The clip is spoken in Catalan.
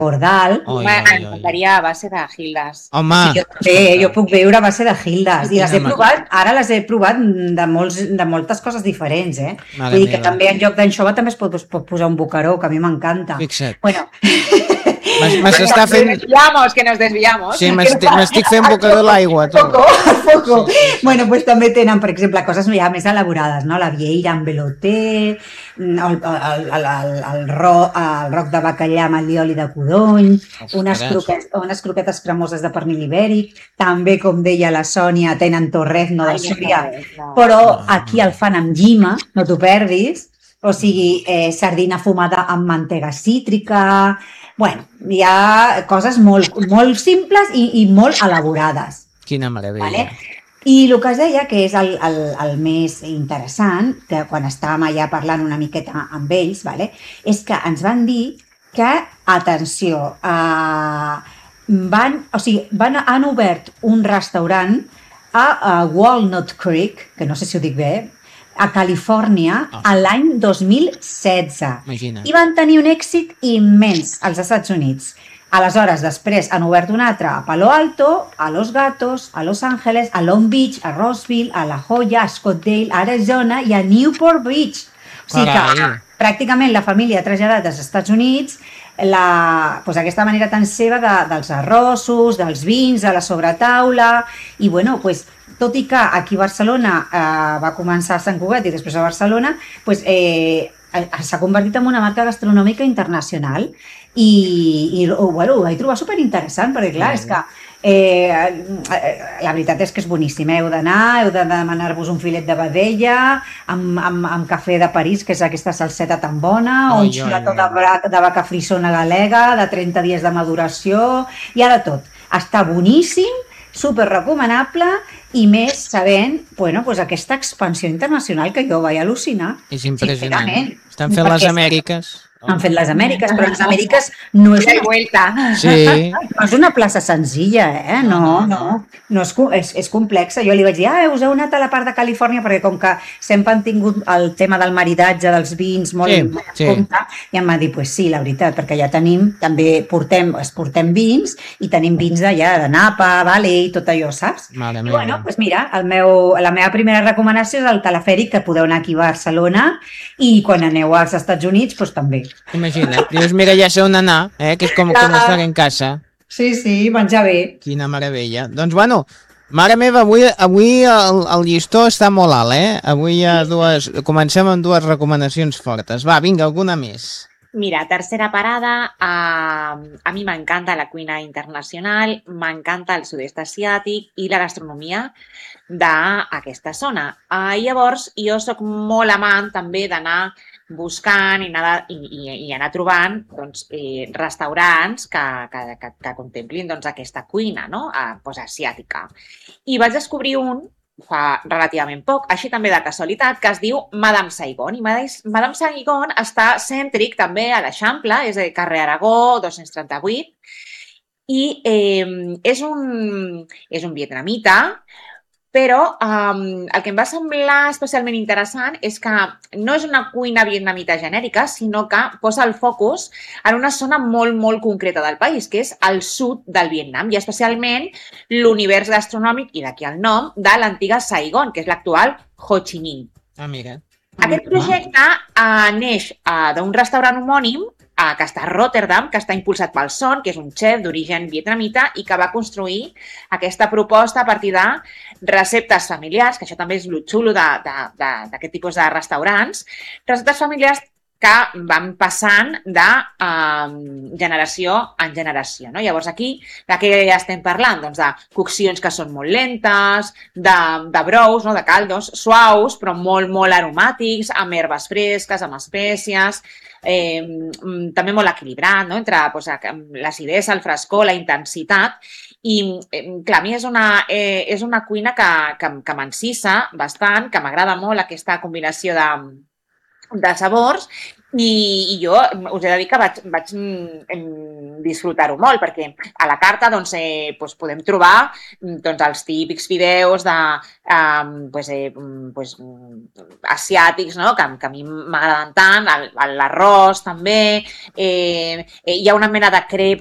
Cordal. M'encantaria a base de Hildes. Home! Sí, jo puc beure a base de Hildes. I les he Quina provat, ara les he provat de moltes coses diferents, eh? Mare Vull dir que meva. també en lloc d'anxova també es pot posar un bocaró, que a mi m'encanta. Fixa't. Bueno, M'està fent... Que nos desviamos. Sí, m'estic fent bocaró l'aigua, tu. Poco. Bueno, pues també tenen, per exemple, coses ja més elaborades, no? La vieira amb veloter, el roc de bacallà amb allioli de codony, unes croquetes cremoses de pernil ibèric, també, com deia la Sònia, tenen torrezno de Súria, però aquí el fan amb llima, no t'ho perdis, o sigui, sardina fumada amb mantega cítrica. Bueno, hi ha coses molt, molt simples i molt elaborades. Quina meravella. Vale? I el que es deia, que és el més interessant, que quan estàvem allà parlant una miqueta amb ells, vale? És que ens van dir que, atenció, han obert un restaurant a Walnut Creek, que no sé si ho dic bé, a Califòrnia, a l'any 2016. Imagina't. I van tenir un èxit immens als Estats Units. Aleshores, després han obert un altre a Palo Alto, a Los Gatos, a Los Angeles, a Long Beach, a Roseville, a La Jolla, a Scottsdale, a Arizona i a Newport Beach. O sigui que pràcticament la família ha traslladat als Estats Units aquesta manera tan seva dels arrossos, dels vins, de la sobretaula, i bueno, pues, tot i que aquí a Barcelona va començar a Sant Cugat i després a Barcelona, pues, s'ha convertit en una marca gastronòmica internacional i bueno, ho vaig trobar superinteressant perquè clar, és que la veritat és que és boníssim, heu d'anar, heu de demanar-vos un filet de vedella amb cafè de París, que és aquesta salseta tan bona, un xuletó de vaca frisona galega de 30 dies de maduració, hi ha de tot, està boníssim, super recomanable i més sabent, bueno, pues aquesta expansió internacional que jo vaig al·lucinar. És impressionant. Estan fent les Amèriques. Han fet les Amèriques, però les Amèriques no és una plaça senzilla, no és complexa. Jo li vaig dir, us heu anat a la part de Califòrnia, perquè com que sempre han tingut el tema del maridatge dels vins molt en compte, i em va dir, pues sí, la veritat, perquè ja tenim, també portem vins, i tenim vins d'allà, de Napa, Valley, tot allò, saps? I bueno, doncs mira, la meva primera recomanació és el telefèric, que podeu anar aquí a Barcelona, i quan aneu als Estats Units, doncs també. Imagina't, dius, mira, ja sé on anar, que és com estar en casa. Sí, menjar bé. Quina meravella. Doncs bueno, mare meva, avui el llistó està molt alt, Avui comencem amb dues recomanacions fortes. Va, vinga, alguna més. Mira, tercera parada, a mi m'encanta la cuina internacional, m'encanta el sud-est asiàtic i la gastronomia d'aquesta zona. Llavors, jo sóc molt amant també d'anar buscant i anar trobant restaurants que contemplin aquesta cuina asiàtica. I vaig descobrir un fa relativament poc, així també de casualitat, que es diu Madame Saigon. I Madame Saigon està cèntric també a l'Eixample, és a dir, carrer Aragó, 238, i és un vietnamita, però el que em va semblar especialment interessant és que no és una cuina vietnamita genèrica, sinó que posa el focus en una zona molt, molt concreta del país, que és el sud del Vietnam, i especialment l'univers gastronòmic, i d'aquí el nom, de l'antiga Saigon, que és l'actual Ho Chi Minh. Mira. Aquest projecte neix d'un restaurant homònim que està a Rotterdam, que està impulsat pel Son, que és un xef d'origen vietnamita i que va construir aquesta proposta a partir de receptes familiars, que això també és el xulo d'aquest tipus de restaurants, receptes familiars que van passant de generació en generació. Llavors aquí, de què estem parlant? Doncs de coccions que són molt lentes, de brous, de caldos suaus, però molt, molt aromàtics, amb herbes fresques, amb espècies, també molt equilibrat, entre l'acidesa, el frescor, la intensitat. I, clar, a mi és una cuina que m'encisa bastant, que m'agrada molt aquesta combinació de sabors, I jo us he de dir que vaig disfrutar-ho molt, perquè a la carta doncs, podem trobar els típics fideus asiàtics, no? que a mi m'agraden tant, l'arròs també, hi ha una mena de crep